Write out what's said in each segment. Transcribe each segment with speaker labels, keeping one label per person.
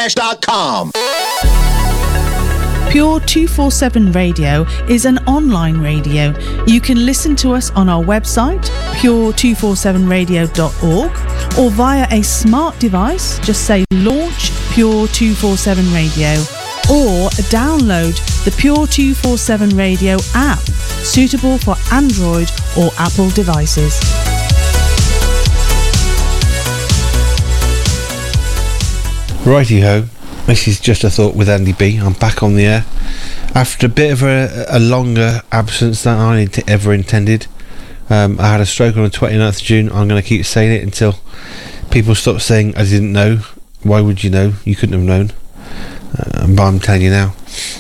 Speaker 1: Trash.com.
Speaker 2: Pure 247 Radio is an online radio. You can listen to us on our website, pure247radio.org, or via a smart device. Just say launch Pure 247 Radio, or download the Pure 247 Radio app, suitable for Android or Apple devices.
Speaker 3: Righty-ho, this is Just a Thought with Andy B. I'm back on the air after a bit of a longer absence than I ever intended. I had a stroke on the 29th of June. I'm going to keep saying it until people stop saying I didn't know. Why would you know? You couldn't have known. But I'm telling you now.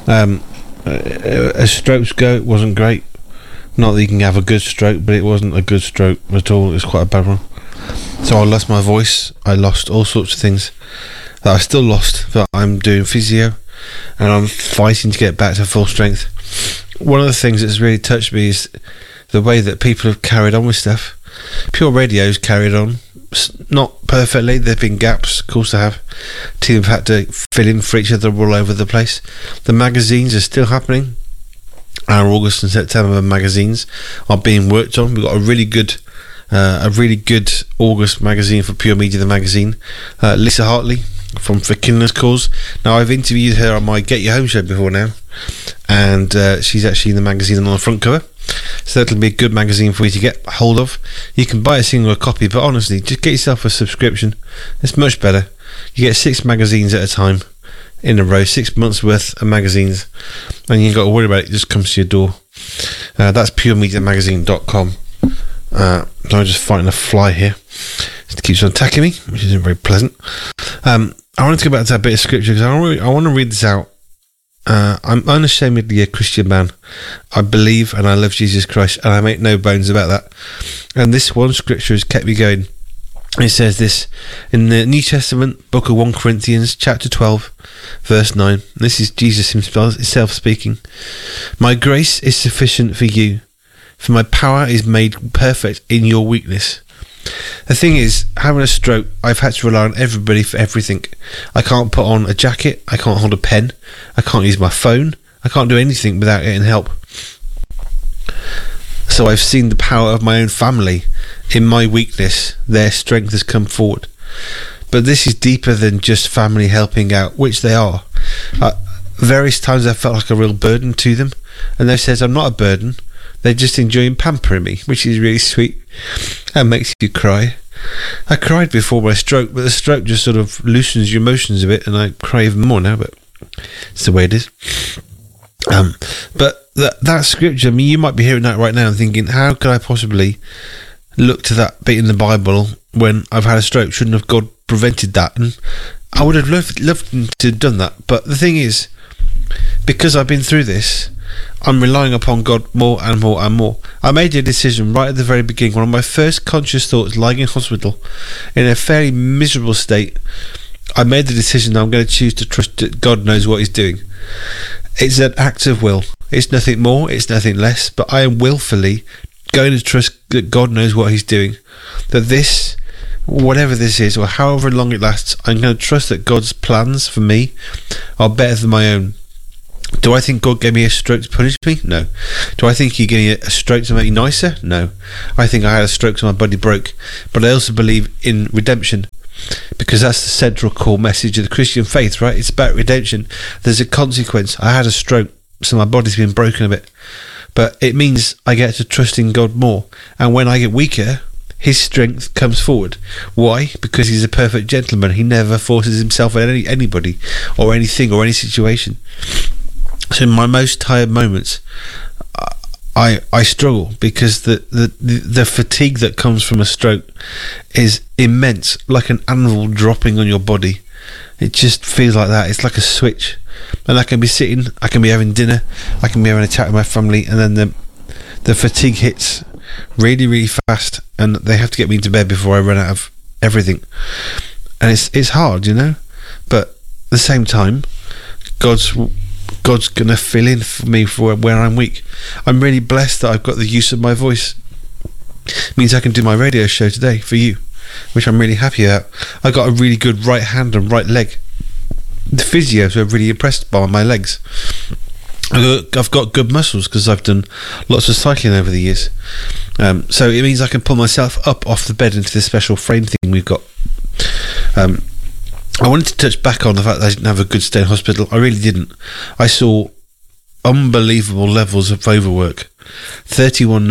Speaker 3: A stroke's go, it wasn't great. Not that you can have a good stroke, but it wasn't a good stroke at all. It was quite a bad one. So I lost my voice. I lost all sorts of things that I still lost, but I'm doing physio and I'm fighting to get back to full strength. One of the things that's really touched me is the way that people have carried on with stuff. Pure Radio's carried on, not perfectly. There have been gaps, of course there have. Team have had to fill in for each other all over the place. The magazines are still happening. Our August and September magazines are being worked on. We've got a really good August magazine for Pure Media, the magazine. Lisa Hartley from For Kindler's Cause. Now, I've interviewed her on my Get You Home show before now, and she's actually in the magazine on the front cover. So that'll be a good magazine for you to get hold of. You can buy a single copy, but honestly, just get yourself a subscription. It's much better. You get 6 magazines at a time in a row, 6 months worth of magazines, and you ain't got to worry about it. It just comes to your door. That's puremediamagazine.com. So I'm just fighting a fly here. It keeps on attacking me, which isn't very pleasant. I wanted to go back to that bit of scripture because I want to read this out. I'm unashamedly a Christian man. I believe and I love Jesus Christ, and I make no bones about that. And this one scripture has kept me going. It says this in the New Testament, book of 1 Corinthians, chapter 12, verse 9. This is Jesus himself speaking. My grace is sufficient for you, for my power is made perfect in your weakness. The thing is, having a stroke, I've had to rely on everybody for everything. I can't put on a jacket, I can't hold a pen, I can't use my phone, I can't do anything without getting help. So I've seen the power of my own family. In my weakness, their strength has come forward. But this is deeper than just family helping out, which they are. Various times I felt like a real burden to them, and they said I'm not a burden. They're just enjoying pampering me, which is really sweet and makes you cry. I cried before my stroke, but the stroke just sort of loosens your emotions a bit, and I cry even more now, but it's the way it is. But that scripture, I mean, you might be hearing that right now and thinking, how could I possibly look to that bit in the Bible when I've had a stroke? Shouldn't have God prevented that? And I would have loved to have done that. But the thing is, because I've been through this, I'm relying upon God more and more and more. I made a decision right at the very beginning. One of my first conscious thoughts, lying in hospital in a fairly miserable state, I made the decision that I'm going to choose to trust that God knows what he's doing. It's an act of will. It's nothing more, it's nothing less, but I am willfully going to trust that God knows what he's doing. That this, whatever this is, or however long it lasts, I'm going to trust that God's plans for me are better than my own. Do I think God gave me a stroke to punish me? No. Do I think he gave me a stroke to make me nicer? No. I think I had a stroke so my body broke. But I also believe in redemption, because that's the central core message of the Christian faith, right? It's about redemption. There's a consequence. I had a stroke, so my body's been broken a bit. But it means I get to trust in God more. And when I get weaker, his strength comes forward. Why? Because he's a perfect gentleman. He never forces himself on anybody or anything or any situation. So in my most tired moments, I struggle because the fatigue that comes from a stroke is immense, like an anvil dropping on your body. It just feels like that. It's like a switch. And I can be sitting, I can be having dinner, I can be having a chat with my family, and then the fatigue hits really, really fast, and they have to get me into bed before I run out of everything. And it's hard, you know, but at the same time, God's gonna fill in for me for where I'm weak. I'm really blessed that I've got the use of my voice. It means I can do my radio show today for you, which I'm really happy about. I got a really good right hand and right leg. the physios were really impressed by my legs. I've got good muscles because I've done lots of cycling over the years. So it means I can pull myself up off the bed into this special frame thing we've got. I wanted to touch back on the fact that I didn't have a good stay in hospital. I really didn't. I saw unbelievable levels of overwork. 31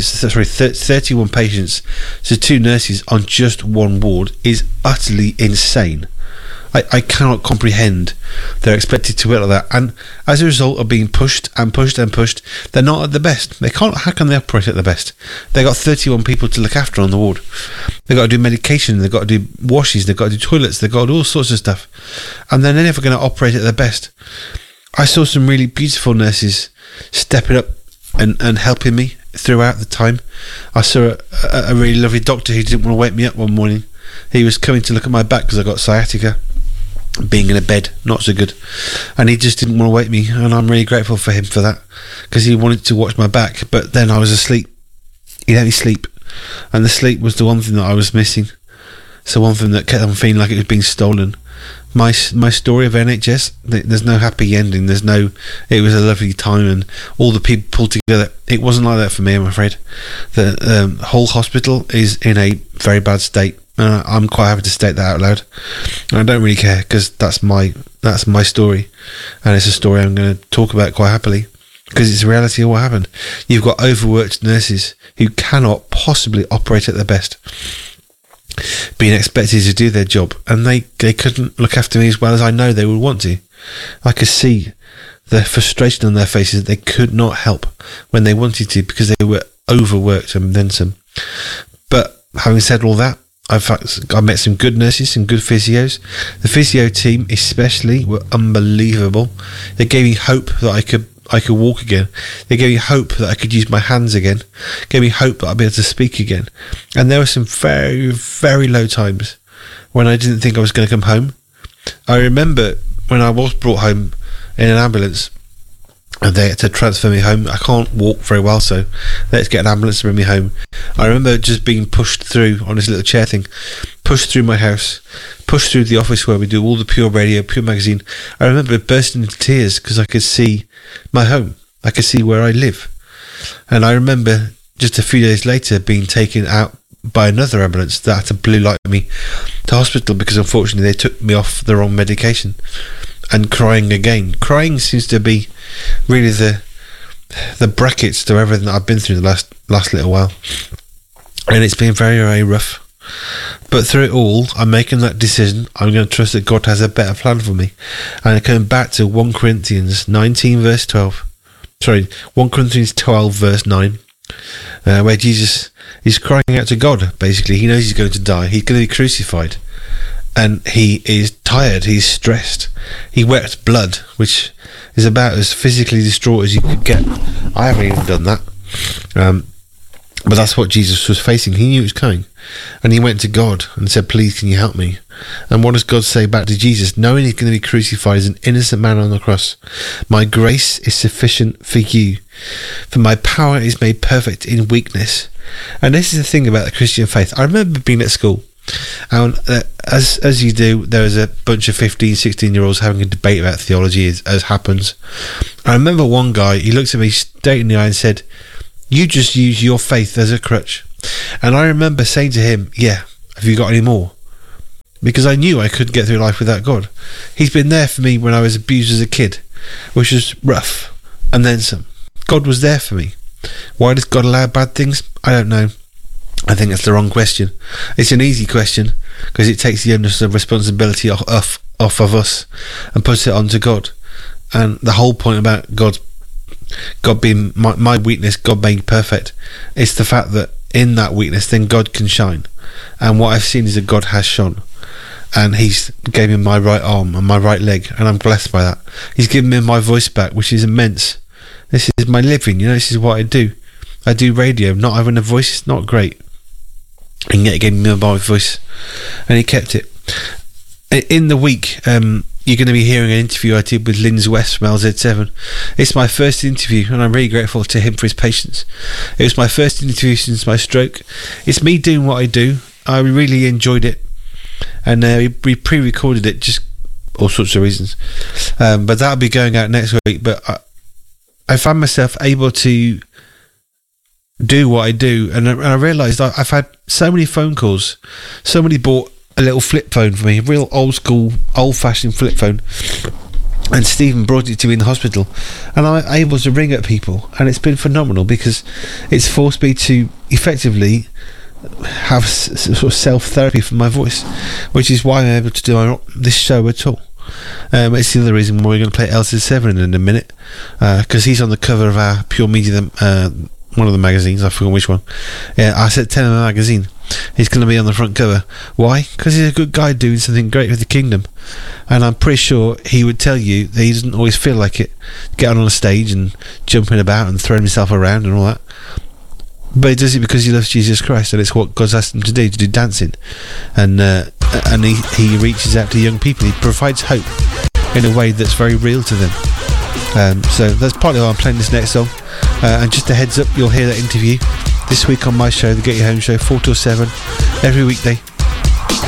Speaker 3: patients, so 2 nurses on just one ward is utterly insane. I cannot comprehend they're expected to work like that, and as a result of being pushed and pushed and pushed, they're not at the best. How can they operate at the best? They got 31 people to look after on the ward. They've got to do medication, they've got to do washes, they've got to do toilets, they've got to do all sorts of stuff, and they're never going to operate at their best. I saw some really beautiful nurses stepping up and helping me throughout the time. I saw a really lovely doctor who didn't want to wake me up one morning. He was coming to look at my back because I got sciatica. Being in a bed, not so good, and he just didn't want to wake me, and I'm really grateful for him for that, because he wanted to watch my back, but then I was asleep. He let me sleep, and the sleep was the one thing that I was missing. So one thing that kept on feeling like it was being stolen. My story of NHS, there's no happy ending. It was a lovely time, and all the people pulled together. It wasn't like that for me, I'm afraid. The whole hospital is in a very bad state. I'm quite happy to state that out loud, and I don't really care, because that's my story, and it's a story I'm going to talk about quite happily, because it's the reality of what happened. You've got overworked nurses who cannot possibly operate at their best, being expected to do their job, and they couldn't look after me as well as I know they would want to. I could see the frustration on their faces. They could not help when they wanted to, because they were overworked and then some. But having said all that, I met some good nurses, some good physios. The physio team especially were unbelievable. They gave me hope that I could walk again. They gave me hope that I could use my hands again. Gave me hope that I'd be able to speak again. And there were some very, very low times when I didn't think I was going to come home. I remember when I was brought home in an ambulance, and they had to transfer me home. I can't walk very well, so let's get an ambulance to bring me home. I remember just being pushed through on this little chair thing, pushed through my house, pushed through the office where we do all the Pure Radio, Pure Magazine. I remember bursting into tears because I could see my home. I could see where I live. And I remember just a few days later being taken out by another ambulance that had to blue light me to hospital, because unfortunately they took me off the wrong medication. And crying again. Crying seems to be really the brackets to everything that I've been through the last little while, and it's been very, very rough. But through it all, I'm making that decision. I'm going to trust that God has a better plan for me, and I come back to 1 Corinthians 19 verse 12. 1 Corinthians 12 verse 9, where Jesus is crying out to God. Basically, he knows he's going to die. He's going to be crucified. And he is tired, he's stressed. He wept blood, which is about as physically distraught as you could get. I haven't even done that. But that's what Jesus was facing. He knew it was coming. And he went to God and said, please, can you help me? And what does God say back to Jesus? Knowing he's going to be crucified as an innocent man on the cross. My grace is sufficient for you, for my power is made perfect in weakness. And this is the thing about the Christian faith. I remember being at school, and as you do, there was a bunch of 15, 16-year-olds having a debate about theology, as happens. I remember one guy, he looked at me straight in the eye and said, you just use your faith as a crutch. And I remember saying to him, yeah, have you got any more? Because I knew I couldn't get through life without God. He's been there for me when I was abused as a kid, which was rough, and then some. God was there for me. Why does God allow bad things? I don't know. I think that's the wrong question. It's an easy question, because it takes the onus of responsibility off of us and puts it onto God. And the whole point about God being my weakness, God being perfect, it's the fact that in that weakness then God can shine. And what I've seen is that God has shone, and he's gave me my right arm and my right leg, and I'm blessed by that. He's given me my voice back, which is immense. This is my living, this is what I do. I do radio. Not having a voice is not great. And yet he gave me my voice, and he kept it. In the week, you're going to be hearing an interview I did with Linz West from LZ7. It's my first interview, and I'm really grateful to him for his patience. It was my first interview since my stroke. It's me doing what I do. I really enjoyed it, and we pre-recorded it just all sorts of reasons. But that'll be going out next week. But I found myself able to do what I do, and I realised I've had so many phone calls. Somebody bought a little flip phone for me, a real old school, old-fashioned flip phone, and Stephen brought it to me in the hospital, and I'm able to ring at people, and it's been phenomenal because it's forced me to effectively have sort of self-therapy for my voice, which is why I'm able to do this show at all. It's the other reason why we're going to play LZ7 in a minute, because he's on the cover of our Pure Media, one of the magazines, I forgot which one. I said Tenor magazine. He's going to be on the front cover. Why? Because he's a good guy doing something great for the kingdom, and I'm pretty sure he would tell you that he doesn't always feel like it, getting on a stage and jumping about and throwing himself around and all that. But he does it because he loves Jesus Christ, and it's what God's asked him to do dancing. And he reaches out to young people. He provides hope in a way that's very real to them. So that's partly why I'm playing this next song. And just a heads up, you'll hear that interview this week on my show, the Get You Home Show, 4 till 7, every weekday.